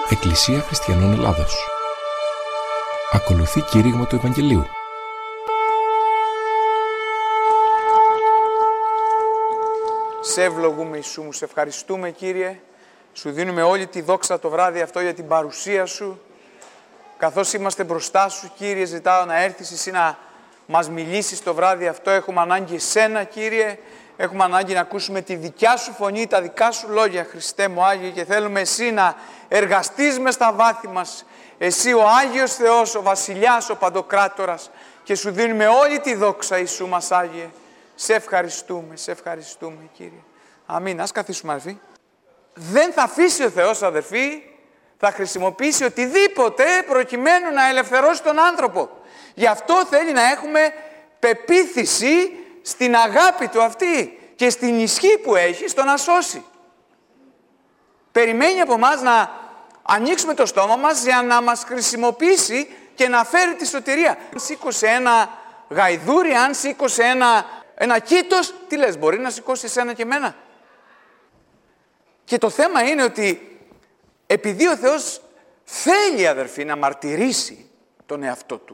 Εκκλησία Χριστιανών Ελλάδος. Ακολουθεί κήρυγμα του Ευαγγελίου. Σε ευλογούμε, Ιησού μου, σε ευχαριστούμε, Κύριε. Σου δίνουμε όλη τη δόξα το βράδυ αυτό για την παρουσία Σου. Καθώς είμαστε μπροστά Σου, Κύριε, ζητάω να έρθεις εσύ να μας μιλήσεις το βράδυ αυτό. Έχουμε ανάγκη εσένα, Κύριε. Έχουμε ανάγκη να ακούσουμε τη δικιά Σου φωνή, τα δικά Σου λόγια, Χριστέ μου Άγιε, και θέλουμε εσύ να εργαστείς μες στα βάθη μας. Εσύ ο Άγιος Θεός, ο Βασιλιάς, ο Παντοκράτορας, και Σου δίνουμε όλη τη δόξα, Ιησού μας Άγιε. Σε ευχαριστούμε, Κύριε. Αμήν. Ας καθίσουμε, αδερφοί. Δεν θα αφήσει ο Θεός, αδερφοί, θα χρησιμοποιήσει οτιδήποτε προκειμένου να ελευθερώσει τον άνθρωπο. Γι' αυτό θέλει να έχουμε πεποίθηση στην αγάπη Του αυτή και στην ισχύ που έχει στο να σώσει. Περιμένει από εμάς να ανοίξουμε το στόμα μας για να μας χρησιμοποιήσει και να φέρει τη σωτηρία. Αν σήκωσε ένα γαϊδούρι, αν σήκωσε ένα κήτος, τι λες, μπορεί να σηκώσει εσένα και εμένα? Και το θέμα είναι ότι επειδή ο Θεός θέλει, αδερφοί, να μαρτυρήσει τον εαυτό Του,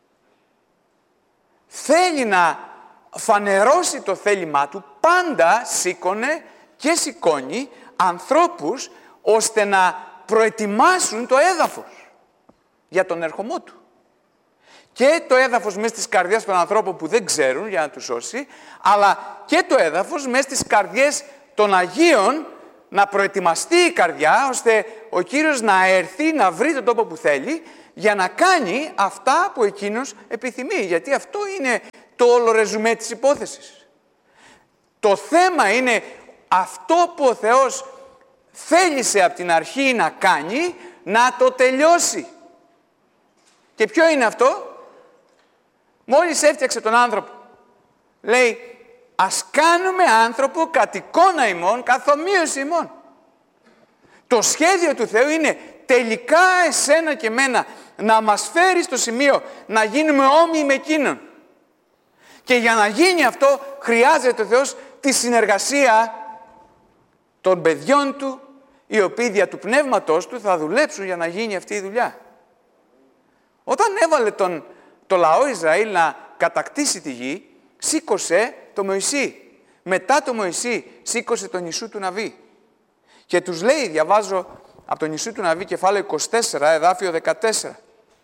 θέλει να φανερώσει το θέλημά Του, πάντα σήκωνε και σηκώνει ανθρώπους ώστε να προετοιμάσουν το έδαφος για τον ερχομό Του. Και το έδαφος μέσα στις καρδιές των ανθρώπων που δεν ξέρουν για να τους σώσει, αλλά και το έδαφος μέσα στις καρδιές των Αγίων, να προετοιμαστεί η καρδιά, ώστε ο Κύριος να έρθει, να βρει τον τόπο που θέλει, για να κάνει αυτά που Εκείνος επιθυμεί. Γιατί αυτό είναι το όλο ρεζουμέ της υπόθεσης. Το θέμα είναι αυτό που ο Θεός θέλησε από την αρχή να κάνει, να το τελειώσει. Και ποιο είναι αυτό? Μόλις έφτιαξε τον άνθρωπο, λέει, ας κάνουμε άνθρωπο κατ' εικόνα ημών, καθ' ομοίωση ημών. Το σχέδιο του Θεού είναι τελικά εσένα και εμένα να μας φέρει στο σημείο να γίνουμε όμοιοι με Εκείνον. Και για να γίνει αυτό χρειάζεται ο Θεός τη συνεργασία των παιδιών Του, οι οποίοι δια του Πνεύματος Του θα δουλέψουν για να γίνει αυτή η δουλειά. Όταν έβαλε το λαό Ισραήλ να κατακτήσει τη γη, σήκωσε το Μωυσή. Μετά το Μωυσή σήκωσε τον Ιησού του Ναβί. Και τους λέει, διαβάζω από τον Ιησού του Ναβί, κεφάλαιο 24, εδάφιο 14.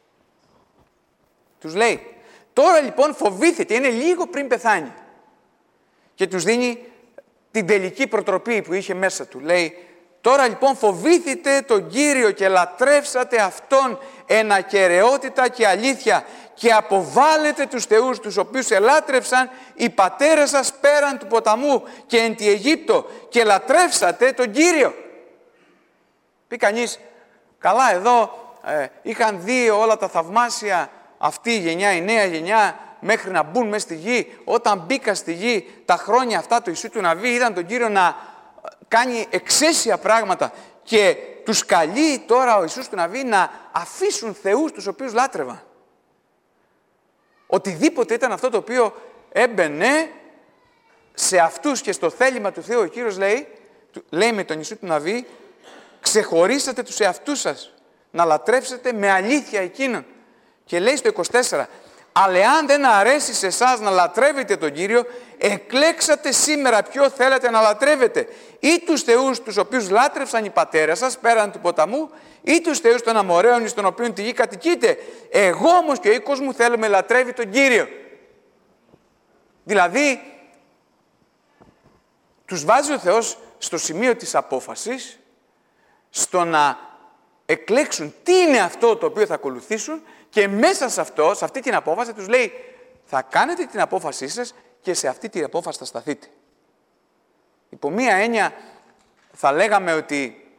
Τους λέει, τώρα λοιπόν φοβήθητε, είναι λίγο πριν πεθάνει. Και τους δίνει την τελική προτροπή που είχε μέσα του. Λέει, τώρα λοιπόν φοβήθητε τον Κύριο και λατρεύσατε Αυτόν εν ακεραιότητα και αλήθεια και αποβάλλετε τους θεούς τους οποίους ελάτρευσαν οι πατέρες σας πέραν του ποταμού και εν τη Αιγύπτο και λατρεύσατε τον Κύριο. Πει κανείς, καλά εδώ είχαν δει όλα τα θαυμάσια αυτή η γενιά, η νέα γενιά, μέχρι να μπουν μέσα στη γη. Όταν μπήκα στη γη τα χρόνια αυτά του Ιησού του Ναβί, είδαν τον Κύριο να κάνει εξαίσια πράγματα και τους καλεί τώρα ο Ιησούς του Ναβί να αφήσουν θεούς τους οποίους λάτρευαν. Οτιδήποτε ήταν αυτό το οποίο έμπαινε σε αυτούς και στο θέλημα του Θεού, ο Κύριος λέει με τον Ιησού του Ναβί, ξεχωρίσατε τους εαυτούς σας να λατρεύσετε με αλήθεια Εκείνον. Και λέει στο 24, αλλά εάν δεν αρέσει σε εσάς να λατρεύετε τον Κύριο, εκλέξατε σήμερα ποιο θέλετε να λατρεύετε. Ή τους θεούς τους οποίους λάτρευσαν οι πατέρες σας πέραν του ποταμού, ή τους θεούς των Αμοραίων εις των οποίων τη γη κατοικείτε. Εγώ όμως και ο οίκος μου θέλουμε λατρεύει τον Κύριο. Δηλαδή, τους βάζει ο Θεός στο σημείο της απόφασης, στο να εκλέξουν τι είναι αυτό το οποίο θα ακολουθήσουν, και μέσα σε αυτό, σε αυτή την απόφαση, τους λέει, θα κάνετε την απόφασή σας και σε αυτή την απόφαση θα σταθείτε. Υπό μία έννοια θα λέγαμε ότι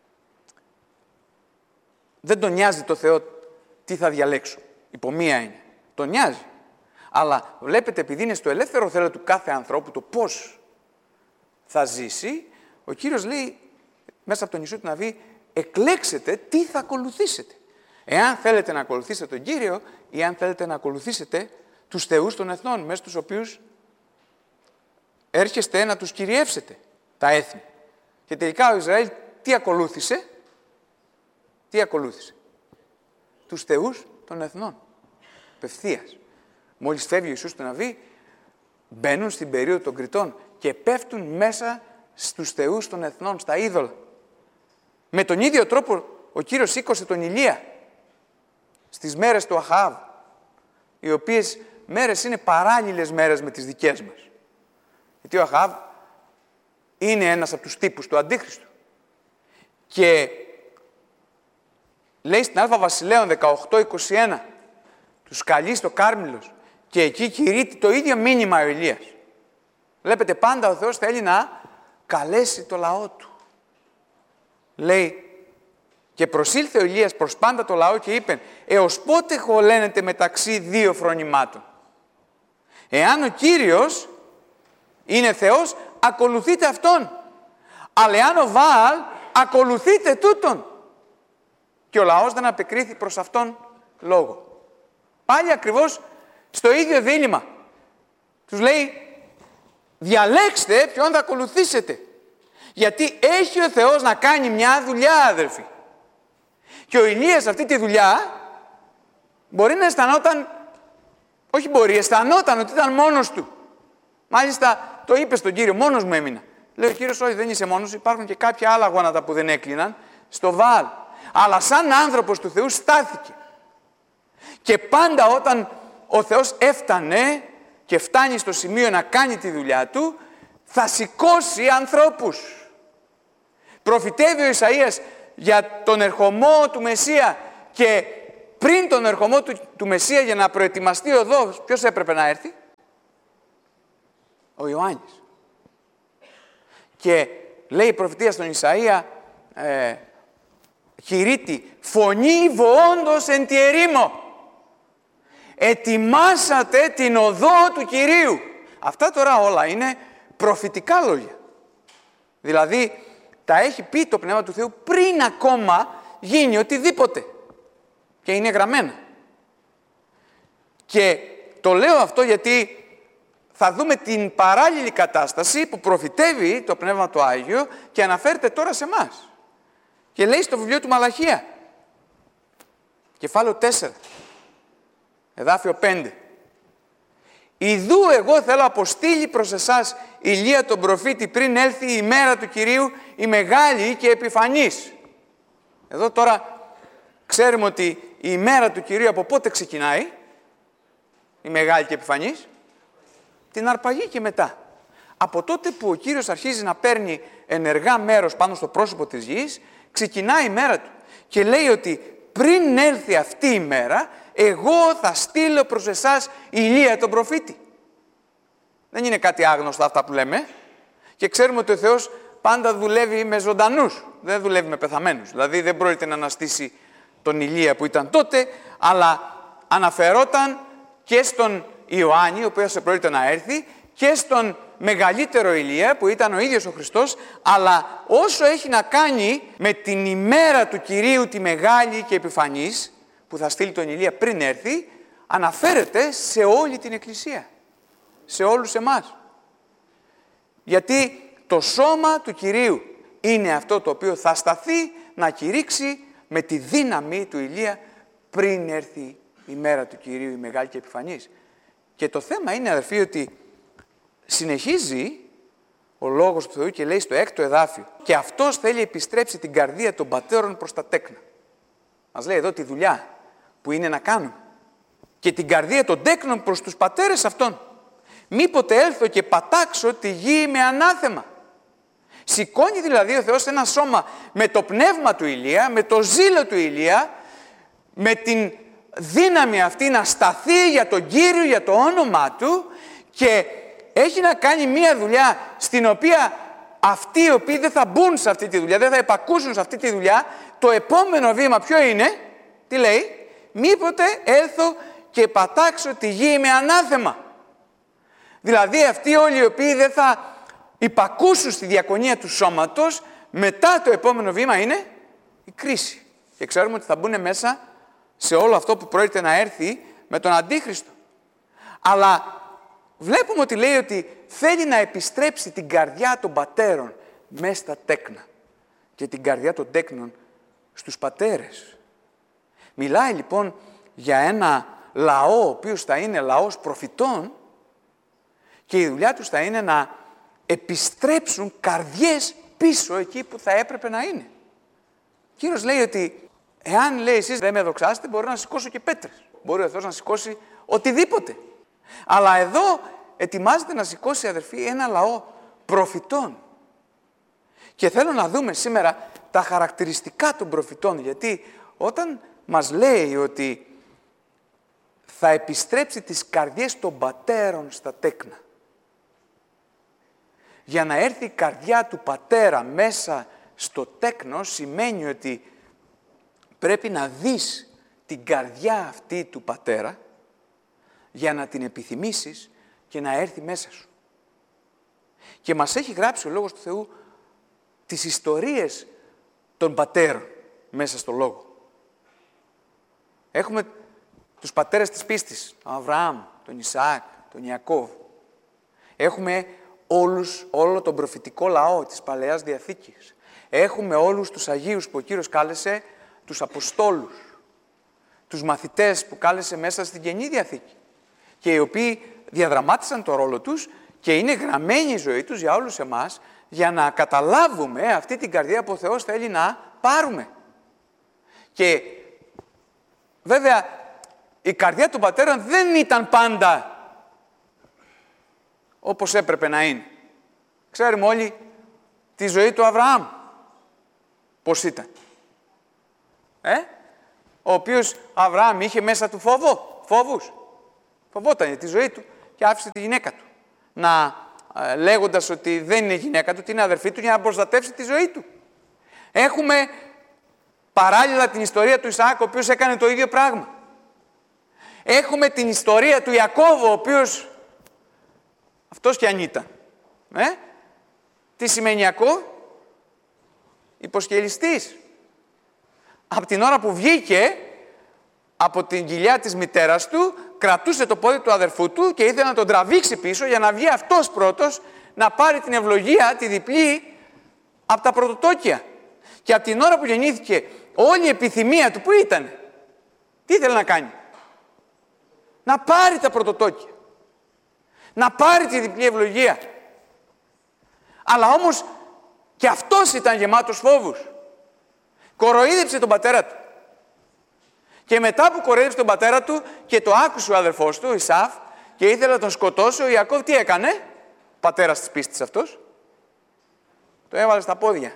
δεν τον νοιάζει το Θεό τι θα διαλέξουν. Υπό μία έννοια. Τον νοιάζει. Αλλά βλέπετε, επειδή είναι στο ελεύθερο θέλω του κάθε ανθρώπου το πώς θα ζήσει, ο Κύριος λέει μέσα από τον Ιησού του Ναβί, εκλέξετε τι θα ακολουθήσετε. Εάν θέλετε να ακολουθήσετε τον Κύριο ή αν θέλετε να ακολουθήσετε τους θεούς των εθνών, μέσα στους οποίους έρχεστε να τους κυριεύσετε, τα έθνη. Και τελικά ο Ισραήλ τι ακολούθησε? τι ακολούθησε? Τους θεούς των εθνών. Απευθείας. Μόλις φεύγει ο Ιησούς στο ναυί, μπαίνουν στην περίοδο των κριτών και πέφτουν μέσα στους θεούς των εθνών, στα είδωλα. Με τον ίδιο τρόπο ο Κύριος σήκωσε τον Ηλία στις μέρες του Αχάβ, οι οποίες μέρες είναι παράλληλες μέρες με τις δικές μας. Γιατί ο Αχάβ είναι ένας από τους τύπους του Αντίχριστου. Και λέει στην Α Βασιλέων 18-21, τους καλεί στο Κάρμηλος και εκεί κηρύττει το ίδιο μήνυμα ο Ηλίας. Βλέπετε, πάντα ο Θεός θέλει να καλέσει το λαό του. Λέει, και προσήλθε ο Ηλίας προς πάντα το λαό και είπε, έως πότε χωλένετε μεταξύ δύο φρονημάτων? Εάν ο Κύριος είναι Θεός, ακολουθείτε Αυτόν. Αλλά εάν ο Βαάλ, ακολουθείτε τούτον. Και ο λαός δεν απεκρίθη προς Αυτόν λόγο. Πάλι ακριβώς στο ίδιο δίλημμα. Τους λέει, διαλέξτε ποιον θα ακολουθήσετε. Γιατί έχει ο Θεός να κάνει μια δουλειά, αδερφοί. Και ο Ηλίας αυτή τη δουλειά μπορεί να αισθανόταν, όχι μπορεί, αισθανόταν ότι ήταν μόνος του. Μάλιστα το είπε στον Κύριο, μόνος μου έμεινα. Λέει ο Κύριος, όχι, δεν είσαι μόνος, υπάρχουν και κάποια άλλα γόνατα που δεν έκλειναν στο Βαάλ. Αλλά σαν άνθρωπος του Θεού στάθηκε. Και πάντα όταν ο Θεός έφτανε και φτάνει στο σημείο να κάνει τη δουλειά του, θα σηκώσει ανθρώπους. Προφητεύει ο Ισαΐας για τον ερχομό του Μεσσία και πριν τον ερχομό του Μεσσία για να προετοιμαστεί ο οδός, ποιος έπρεπε να έρθει? Ο Ιωάννης. Και λέει η προφητεία στον Ισαΐα, κηρύττει, φωνή βοόντος εν τη ερήμο. Ετοιμάσατε την οδό του Κυρίου. Αυτά τώρα όλα είναι προφητικά λόγια. Δηλαδή, τα έχει πει το Πνεύμα του Θεού πριν ακόμα γίνει οτιδήποτε. Και είναι γραμμένα. Και το λέω αυτό γιατί θα δούμε την παράλληλη κατάσταση που προφητεύει το Πνεύμα του Άγιο και αναφέρεται τώρα σε εμάς. Και λέει στο βιβλίο του Μαλαχία, κεφάλαιο 4, εδάφιο 5. Ιδού εγώ θέλω αποστείλει προς εσάς Ηλία τον προφήτη πριν έλθει η ημέρα του Κυρίου, η μεγάλη και επιφανής. Εδώ τώρα ξέρουμε ότι η ημέρα του Κυρίου από πότε ξεκινάει, η μεγάλη και επιφανής? Την αρπαγή και μετά. Από τότε που ο Κύριος αρχίζει να παίρνει ενεργά μέρος πάνω στο πρόσωπο της γης, ξεκινάει η μέρα του. Και λέει ότι πριν έλθει αυτή η μέρα, εγώ θα στείλω προς εσάς Ηλία τον προφήτη. Δεν είναι κάτι άγνωστο αυτά που λέμε. Και ξέρουμε ότι ο Θεός πάντα δουλεύει με ζωντανούς. Δεν δουλεύει με πεθαμένους. Δηλαδή δεν πρόκειται να αναστήσει τον Ηλία που ήταν τότε, αλλά αναφερόταν και στον Ιωάννη, ο οποίος πρόκειται να έρθει, και στον μεγαλύτερο Ηλία που ήταν ο ίδιος ο Χριστός, αλλά όσο έχει να κάνει με την ημέρα του Κυρίου τη μεγάλη και επιφανής, που θα στείλει τον Ηλία πριν έρθει, αναφέρεται σε όλη την Εκκλησία, σε όλους εμάς. Γιατί το σώμα του Κυρίου είναι αυτό το οποίο θα σταθεί να κηρύξει με τη δύναμη του Ηλία πριν έρθει η μέρα του Κυρίου, η μεγάλη και επιφανής. Και το θέμα είναι, αδερφοί, ότι συνεχίζει ο Λόγος του Θεού και λέει στο 6ο εδάφιο, και αυτός θέλει επιστρέψει την καρδία των πατέρων προς τα τέκνα. Μας λέει εδώ τη δουλειά που είναι να κάνουμε. Και την καρδία των τέκνων προς τους πατέρες αυτών. Μήποτε έλθω και πατάξω τη γη με ανάθεμα. Σηκώνει δηλαδή ο Θεός ένα σώμα με το πνεύμα του Ηλία, με το ζήλο του Ηλία, με την δύναμη αυτή να σταθεί για τον Κύριο, για το όνομά Του, και έχει να κάνει μία δουλειά στην οποία αυτοί οι οποίοι δεν θα μπουν σε αυτή τη δουλειά, δεν θα επακούσουν σε αυτή τη δουλειά, το επόμενο βήμα ποιο είναι? Τι λέει? Μήποτε έλθω και πατάξω τη γη με ανάθεμα. Δηλαδή αυτοί όλοι οι οποίοι δεν θα υπακούσουν στη διακονία του σώματος, μετά το επόμενο βήμα είναι η κρίση. Και ξέρουμε ότι θα μπουν μέσα σε όλο αυτό που πρόκειται να έρθει με τον Αντίχριστο. Αλλά βλέπουμε ότι λέει ότι θέλει να επιστρέψει την καρδιά των πατέρων μέσα στα τέκνα. Και την καρδιά των τέκνων στους πατέρες. Μιλάει λοιπόν για ένα λαό, ο οποίος θα είναι λαός προφητών και η δουλειά τους θα είναι να επιστρέψουν καρδιές πίσω εκεί που θα έπρεπε να είναι. Ο Κύριος λέει ότι εάν λέει εσείς δεν με δοξάσετε, μπορεί να σηκώσω και πέτρες. Μπορεί ο Θεός να σηκώσει οτιδήποτε. Αλλά εδώ ετοιμάζεται να σηκώσει, αδερφοί, ένα λαό προφητών. Και θέλω να δούμε σήμερα τα χαρακτηριστικά των προφητών, γιατί όταν μας λέει ότι θα επιστρέψει τις καρδιές των πατέρων στα τέκνα, για να έρθει η καρδιά του πατέρα μέσα στο τέκνο, σημαίνει ότι πρέπει να δεις την καρδιά αυτή του πατέρα για να την επιθυμήσεις και να έρθει μέσα σου. Και μας έχει γράψει ο Λόγος του Θεού τις ιστορίες των πατέρων μέσα στο Λόγο. Έχουμε τους πατέρες της πίστης, τον Αβραάμ, τον Ισαάκ, τον Ιακώβ. Έχουμε όλο τον προφητικό λαό της Παλαιάς Διαθήκης. Έχουμε όλους τους Αγίους που ο Κύριος κάλεσε, τους Αποστόλους, τους μαθητές που κάλεσε μέσα στην Καινή Διαθήκη και οι οποίοι διαδραμάτισαν το ρόλο τους και είναι γραμμένη η ζωή τους για όλους εμάς για να καταλάβουμε αυτή την καρδιά που ο Θεός θέλει να πάρουμε. Και βέβαια η καρδιά του πατέρα δεν ήταν πάντα όπως έπρεπε να είναι. Ξέρουμε όλοι τη ζωή του Αβραάμ. Πώς ήταν. Ο οποίος Αβραάμ είχε μέσα του φόβους. Φοβόταν για τη ζωή του και άφησε τη γυναίκα του. Λέγοντας ότι δεν είναι γυναίκα του, ότι είναι αδερφή του για να προστατεύσει τη ζωή του. Έχουμε παράλληλα την ιστορία του Ισαάκ, ο οποίος έκανε το ίδιο πράγμα. Έχουμε την ιστορία του Ιακώβ, ο οποίος αυτός κι αν ήταν. Τι σημαίνει Ιακώβ? Υποσχελιστής. Από την ώρα που βγήκε από την κοιλιά της μητέρας του, κρατούσε το πόδι του αδερφού του και ήθελε να τον τραβήξει πίσω για να βγει αυτός πρώτος να πάρει την ευλογία, τη διπλή, από τα πρωτοτόκια. Και από την ώρα που γεννήθηκε, όλη η επιθυμία του, πού ήταν? Τι ήθελε να κάνει? Να πάρει τα πρωτοτόκια. Να πάρει τη διπλή ευλογία. Αλλά όμως και αυτός ήταν γεμάτος φόβους. Κοροϊδέψε τον πατέρα του. Και μετά που κοροϊδέψε τον πατέρα του και το άκουσε ο αδερφός του, ο Ισαύ, και ήθελε να τον σκοτώσει, ο Ιακώβ τι έκανε? Πατέρας της πίστης αυτός. Το έβαλε στα πόδια.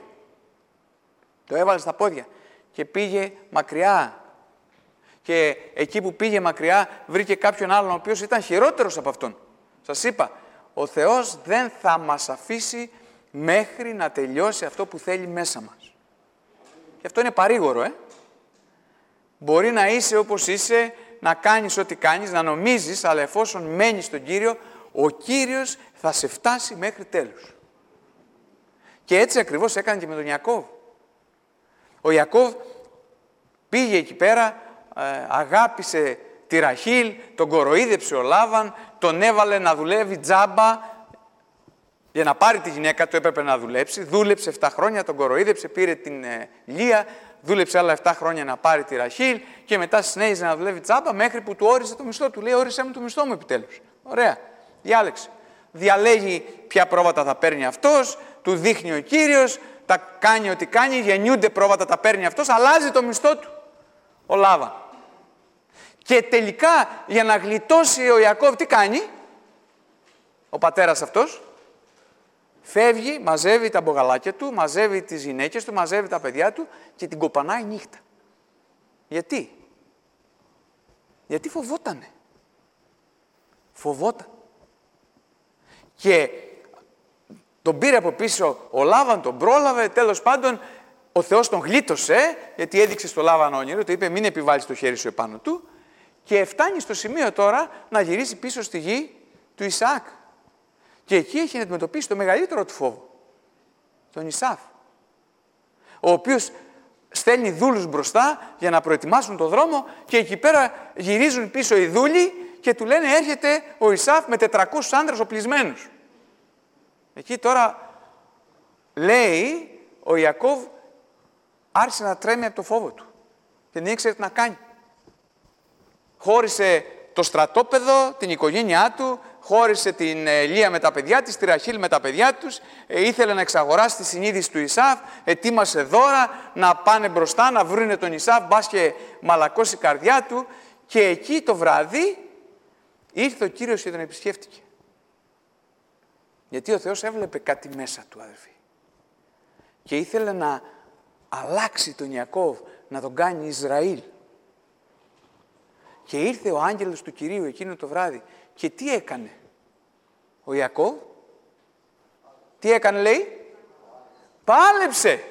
Το έβαλε στα πόδια και πήγε μακριά. Και εκεί που πήγε μακριά βρήκε κάποιον άλλον ο οποίος ήταν χειρότερος από αυτόν. Σας είπα, ο Θεός δεν θα μας αφήσει μέχρι να τελειώσει αυτό που θέλει μέσα μας. Και αυτό είναι παρήγορο, Μπορεί να είσαι όπως είσαι, να κάνεις ό,τι κάνεις, να νομίζεις, αλλά εφόσον μένεις στον Κύριο, ο Κύριος θα σε φτάσει μέχρι τέλους. Και έτσι ακριβώς έκανε και με τον Ιακώβ. Ο Ιακώβ πήγε εκεί πέρα, αγάπησε τη Ραχήλ, τον κοροϊδέψε ο Λάβαν, τον έβαλε να δουλεύει τζάμπα για να πάρει τη γυναίκα του, έπρεπε να δουλέψει. Δούλεψε 7 χρόνια, τον κοροϊδέψε, πήρε την Λία, δούλεψε άλλα 7 χρόνια να πάρει τη Ραχήλ και μετά συνέχιζε να δουλεύει τζάμπα μέχρι που του όρισε το μισθό του. Λέει, όρισέ μου το μισθό μου επιτέλους. Ωραία, διάλεξε. Διαλέγει ποια πρόβατα θα παίρνει αυτός, του δείχνει ο Κύριος, τα κάνει ό,τι κάνει, γεννιούνται πρόβατα, τα παίρνει αυτός, αλλάζει το μισθό του ο Λάβαν. Και τελικά για να γλιτώσει ο Ιακώβ τι κάνει? Ο πατέρας αυτός φεύγει, μαζεύει τα μπογαλάκια του, μαζεύει τις γυναίκες του, μαζεύει τα παιδιά του και την κοπανάει νύχτα. Γιατί? Γιατί φοβότανε. Φοβόταν. Και τον πήρε από πίσω ο Λάβαν, τον πρόλαβε, τέλος πάντων ο Θεός τον γλίτωσε, γιατί έδειξε στο Λάβαν όνειρο, του είπε μην επιβάλλεις το χέρι σου επάνω του και φτάνει στο σημείο τώρα να γυρίσει πίσω στη γη του Ισαάκ. Και εκεί έχει να αντιμετωπίσει το μεγαλύτερο του φόβο, τον Ισαύ, ο οποίος στέλνει δούλους μπροστά για να προετοιμάσουν το δρόμο και εκεί πέρα γυρίζουν πίσω οι δούλοι και του λένε έρχεται ο Ισαύ με 400 άντρες οπλισμένους. Εκεί τώρα λέει ο Ιακώβ άρχισε να τρέμει από το φόβο του και δεν ήξερε τι να κάνει. Χώρισε το στρατόπεδο, την οικογένειά του, χώρισε την Λεία με τα παιδιά της, τη Ραχήλ με τα παιδιά τους, ήθελε να εξαγοράσει τη συνείδηση του Ισάβ, ετοίμασε δώρα να πάνε μπροστά, να βρούνε τον Ισάβ, μπας και μαλακώσει η καρδιά του. Και εκεί το βράδυ ήρθε ο Κύριος και τον επισκέφτηκε. Γιατί ο Θεός έβλεπε κάτι μέσα του, αδελφοί. Και ήθελε να αλλάξει τον Ιακώβ, να τον κάνει Ισραήλ. Και ήρθε ο άγγελος του Κυρίου εκείνο το βράδυ. Και τι έκανε ο Ιακώβ? Τι έκανε, λέει? Πάλεψε.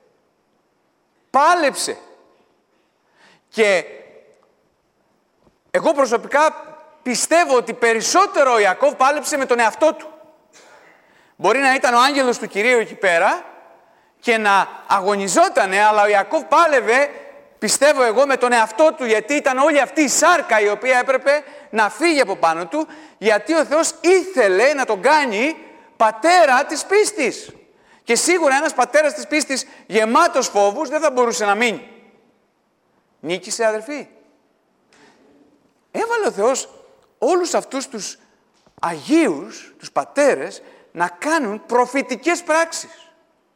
Πάλεψε. Και εγώ προσωπικά πιστεύω ότι περισσότερο ο Ιακώβ πάλεψε με τον εαυτό του. Μπορεί να ήταν ο άγγελος του Κυρίου εκεί πέρα και να αγωνιζότανε, αλλά ο Ιακώβ πάλευε, πιστεύω εγώ, με τον εαυτό του, γιατί ήταν όλη αυτή η σάρκα η οποία έπρεπε να φύγει από πάνω του, γιατί ο Θεός ήθελε να τον κάνει πατέρα της πίστης. Και σίγουρα ένας πατέρας της πίστης γεμάτος φόβους δεν θα μπορούσε να μείνει. Νίκησε, αδελφοί. Έβαλε ο Θεός όλους αυτούς τους Αγίους, τους πατέρες, να κάνουν προφητικές πράξεις.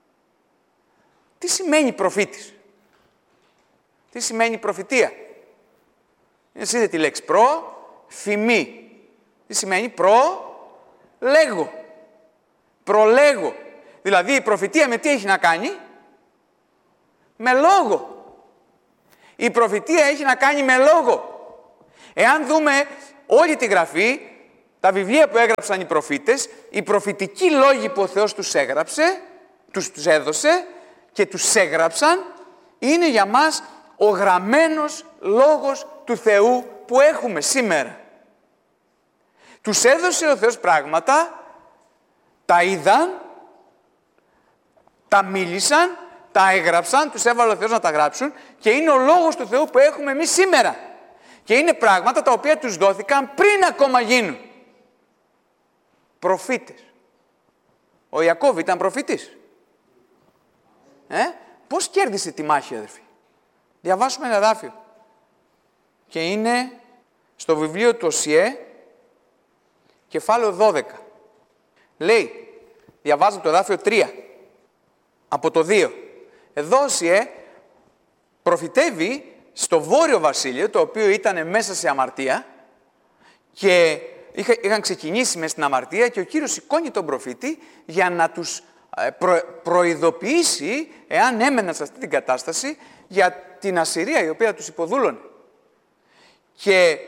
Τι σημαίνει προφήτης? Τι σημαίνει προφητεία? Είναι σύνδετη λέξη. Φημή. Τι σημαίνει? Λέγω. Προλέγω. Δηλαδή η προφητεία με τι έχει να κάνει? Με λόγο. Η προφητεία έχει να κάνει με λόγο. Εάν δούμε όλη τη Γραφή, τα βιβλία που έγραψαν οι προφήτες, οι προφητικοί λόγοι που ο Θεός τους έγραψε, τους έδωσε και τους έγραψαν, είναι για μας ο γραμμένος λόγος του Θεού που έχουμε σήμερα. Τους έδωσε ο Θεός πράγματα, τα είδαν, τα μίλησαν, τα έγραψαν, τους έβαλε ο Θεός να τα γράψουν και είναι ο λόγος του Θεού που έχουμε εμείς σήμερα. Και είναι πράγματα τα οποία τους δόθηκαν πριν ακόμα γίνουν. Προφήτες. Ο Ιακώβ ήταν προφήτης. Πώς κέρδισε τη μάχη, αδερφοί? Διαβάσουμε ένα εδάφιο. Και είναι στο βιβλίο του Οσιέ, κεφάλαιο 12. Λέει, διαβάζω το εδάφιο 3, από το 2. Εδώ ο Οσιέ προφητεύει στο Βόρειο Βασίλειο, το οποίο ήταν μέσα σε αμαρτία και είχαν ξεκινήσει μέσα στην αμαρτία και ο Κύριος σηκώνει τον προφήτη για να τους προειδοποιήσει, εάν έμεναν σε αυτή την κατάσταση, για την Ασσυρία η οποία τους υποδούλωνε. Και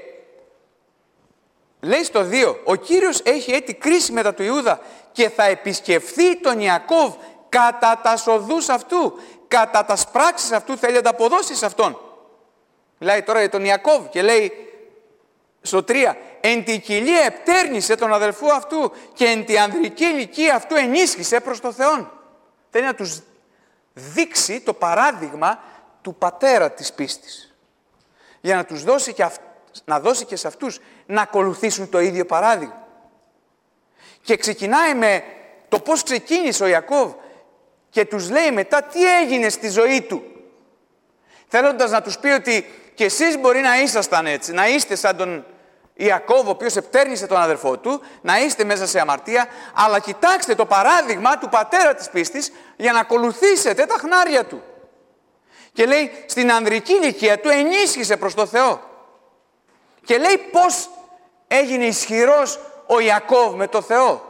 λέει στο 2, ο Κύριος έχει έτη κρίση μετά του Ιούδα και θα επισκεφθεί τον Ιακώβ κατά τα οδούς αυτού, κατά τα πράξεις αυτού θέλει να τα αποδώσει σε αυτόν. Μιλάει τώρα για τον Ιακώβ και λέει στο 3, εν τη κοιλία επτέρνησε τον αδελφό αυτού και εν τη ανδρική ηλικία αυτού ενίσχυσε προς το Θεόν. Θέλει να τους δείξει το παράδειγμα του πατέρα της πίστης. Για να τους δώσει και, να δώσει και σε αυτούς να ακολουθήσουν το ίδιο παράδειγμα. Και ξεκινάει με το πώς ξεκίνησε ο Ιακώβ και τους λέει μετά τι έγινε στη ζωή του. Θέλοντας να τους πει ότι και εσείς μπορεί να ήσασταν έτσι, να είστε σαν τον Ιακώβ, ο οποίος επτέρνησε τον αδερφό του, να είστε μέσα σε αμαρτία, αλλά κοιτάξτε το παράδειγμα του πατέρα της πίστης για να ακολουθήσετε τα χνάρια του. Και λέει, στην ανδρική ηλικία του ενίσχυσε προς το Θεό. Και λέει πώς έγινε ισχυρός ο Ιακώβ με το Θεό.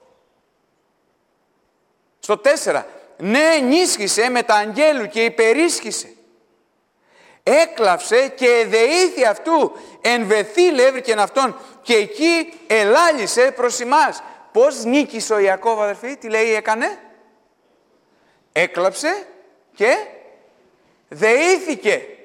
Στο 4, ναι ενίσχυσε με τα αγγέλου και υπερίσχυσε. Έκλαυσε και εδεήθη αυτού, εν Βεθήλ έβρικεν αυτόν και εκεί ελάλησε προς ημάς. Πώς νίκησε ο Ιακώβ, αδερφοί, τι λέει έκανε? Έκλαψε και δεήθηκε.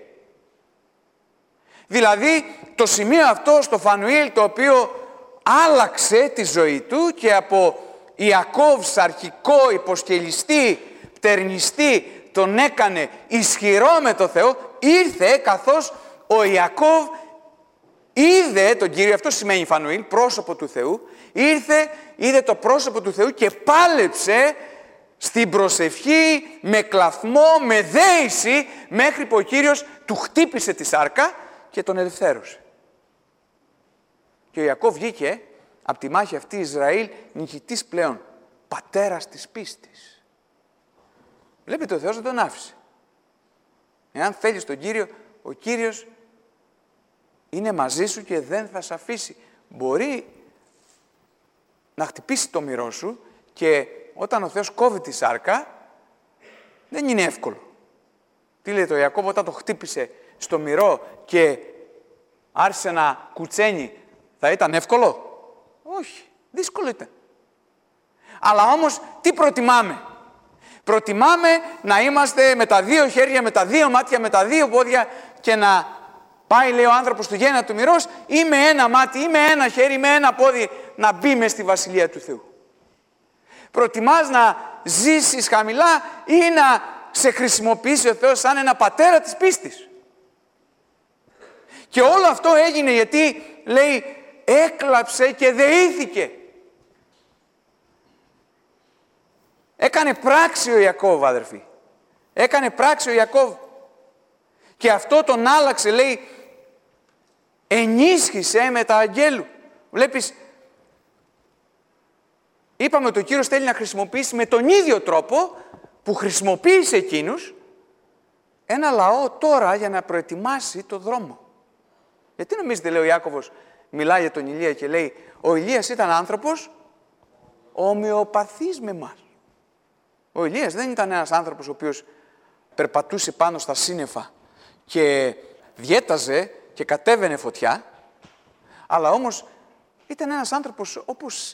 Δηλαδή το σημείο αυτό στο Φανουήλ, το οποίο άλλαξε τη ζωή του και από Ιακώβ αρχικό υποσκελιστή, πτερνιστή, τον έκανε ισχυρό με το Θεό, ήρθε καθώς ο Ιακώβ είδε τον Κύριο, αυτό σημαίνει Φανουήλ, πρόσωπο του Θεού, ήρθε, είδε το πρόσωπο του Θεού και πάλεψε στην προσευχή, με κλαθμό, με δέηση, μέχρι που ο Κύριος του χτύπησε τη σάρκα και τον ελευθέρωσε. Και ο Ιακώβ βγήκε από τη μάχη αυτή Ισραήλ νικητής πλέον, πατέρας της πίστης. Βλέπετε, ο Θεός δεν τον άφησε. Εάν θέλεις τον Κύριο, ο Κύριος είναι μαζί σου και δεν θα σε αφήσει. Μπορεί να χτυπήσει το μυρό σου και όταν ο Θεός κόβει τη σάρκα, δεν είναι εύκολο. Τι λέει το Ιακώβ όταν το χτύπησε στο μυρό και άρχισε να κουτσένει, θα ήταν εύκολο? Όχι, δύσκολο ήταν. Αλλά όμως τι προτιμάμε? Προτιμάμε να είμαστε με τα δύο χέρια, με τα δύο μάτια, με τα δύο πόδια και να πάει, λέει ο άνθρωπος του γέννα του μυρός, ή με ένα μάτι, ή με ένα χέρι, ή με ένα πόδι να μπει μες στη Βασιλεία του Θεού. Προτιμάς να ζήσεις χαμηλά ή να σε χρησιμοποιήσει ο Θεός σαν ένα πατέρα της πίστης? Και όλο αυτό έγινε γιατί, λέει, έκλαψε και δεήθηκε. Έκανε πράξη ο Ιακώβ, αδερφοί. Έκανε πράξη ο Ιακώβ. Και αυτό τον άλλαξε, λέει, ενίσχυσε με τα αγγέλου. Βλέπεις, είπαμε ότι ο Κύριος θέλει να χρησιμοποιήσει με τον ίδιο τρόπο που χρησιμοποίησε εκείνους ένα λαό τώρα για να προετοιμάσει το δρόμο. Γιατί νομίζετε, λέει ο Ιάκωβος, μιλάει για τον Ηλία και λέει, ο Ηλίας ήταν άνθρωπος ομοιοπαθής με εμάς. Ο Ηλίας δεν ήταν ένας άνθρωπος ο οποίος περπατούσε πάνω στα σύννεφα και διέταζε και κατέβαινε φωτιά, αλλά όμως ήταν ένας άνθρωπος όπως